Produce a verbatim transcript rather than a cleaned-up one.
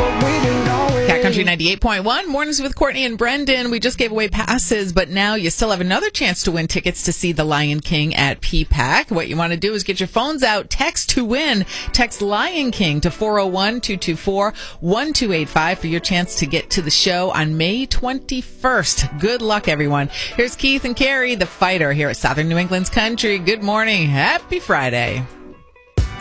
Cat Country ninety-eight point one, Mornings with Courtney and Brendan. We just gave away passes, but now you still have another chance to win tickets to see The Lion King at P PAC. What you want to do is get your phones out, text to win. Text Lion King to four oh one, two two four, one two eight five for your chance to get to the show on May twenty-first. Good luck, everyone. Here's Keith and Carrie, the Fighter, here at Southern New England's Country. Good morning. Happy Friday.